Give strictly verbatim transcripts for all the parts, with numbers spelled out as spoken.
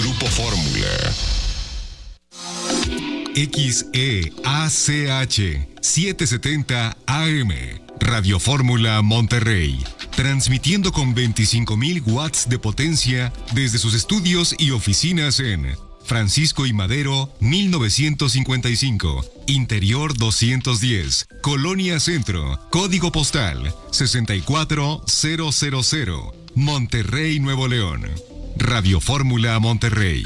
Grupo Fórmula. X E A C H setecientos setenta A M, Radio Fórmula Monterrey, transmitiendo con veinticinco mil watts de potencia desde sus estudios y oficinas en Francisco y Madero, mil novecientos cincuenta y cinco, Interior doscientos diez, Colonia Centro, Código Postal sesenta y cuatro mil, Monterrey, Nuevo León. Radio Fórmula Monterrey.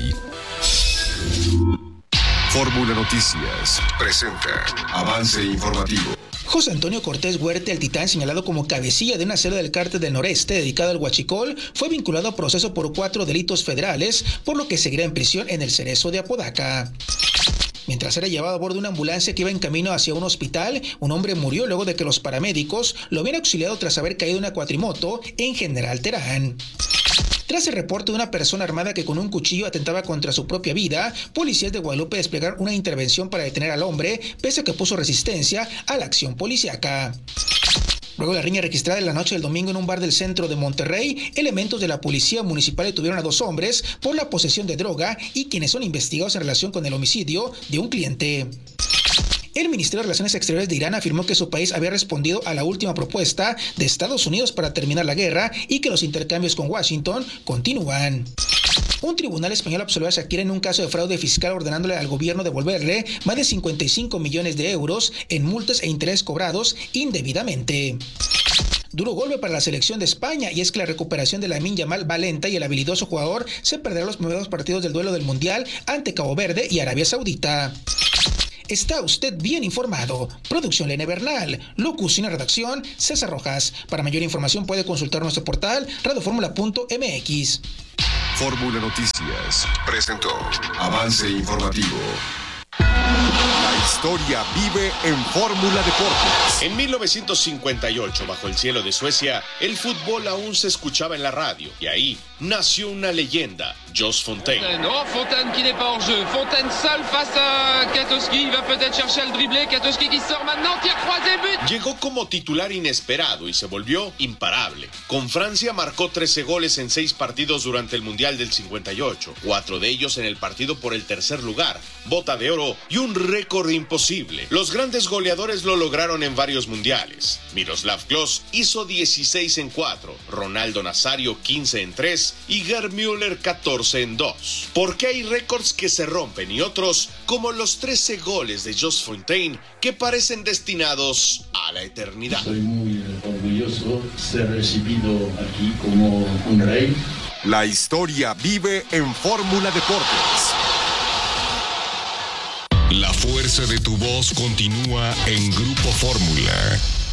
Fórmula Noticias presenta Avance Informativo. José Antonio Cortés Huerta, el Titán, señalado como cabecilla de una celda del Cártel del Noreste dedicado al huachicol, fue vinculado a proceso por cuatro delitos federales, por lo que seguirá en prisión en el Cerezo de Apodaca. Mientras era llevado a bordo de una ambulancia que iba en camino hacia un hospital, un hombre murió luego de que los paramédicos lo habían auxiliado tras haber caído en una cuatrimoto en General Terán. Tras el reporte de una persona armada que con un cuchillo atentaba contra su propia vida, policías de Guadalupe desplegaron una intervención para detener al hombre, pese a que puso resistencia a la acción policíaca. Luego de la riña registrada en la noche del domingo en un bar del centro de Monterrey, elementos de la policía municipal detuvieron a dos hombres por la posesión de droga y quienes son investigados en relación con el homicidio de un cliente. El Ministerio de Relaciones Exteriores de Irán afirmó que su país había respondido a la última propuesta de Estados Unidos para terminar la guerra y que los intercambios con Washington continúan. Un tribunal español absolvió a Shakira en un caso de fraude fiscal ordenándole al gobierno devolverle más de cincuenta y cinco millones de euros en multas e intereses cobrados indebidamente. Duro golpe para la selección de España, y es que la recuperación de Lamine Yamal Valenta y el habilidoso jugador se perderán los primeros partidos del duelo del Mundial ante Cabo Verde y Arabia Saudita. Está usted bien informado. Producción Lene Bernal. Locución y redacción César Rojas. Para mayor información puede consultar nuestro portal radioformula punto m x. Fórmula Noticias presentó Avance Informativo. La historia vive en Fórmula Deportes. En mil novecientos cincuenta y ocho, bajo el cielo de Suecia, el fútbol aún se escuchaba en la radio. Y ahí nació una leyenda, Jos Fontaine. Oh, Fontaine qui n'est pas en jeu. Fontaine seul face à Katowski. Il va peut-être chercher el dribblé. Katowski qui sort maintenant. Tir croisé, but. Llegó como titular inesperado y se volvió imparable. Con Francia marcó trece goles en seis partidos durante el Mundial del cincuenta y ocho. Cuatro de ellos en el partido por el tercer lugar, bota de oro y un récord imposible. Los grandes goleadores lo lograron en varios mundiales. Miroslav Klose hizo dieciséis en cuatro, Ronaldo Nazario quince en tres y Gerd Müller catorce en dos. Porque hay récords que se rompen y otros, como los trece goles de Jos Fontaine, que parecen destinados a la eternidad. Soy muy orgulloso ser recibido aquí como un rey. La historia vive en Fórmula Deportes. La fuerza de tu voz continúa en Grupo Fórmula.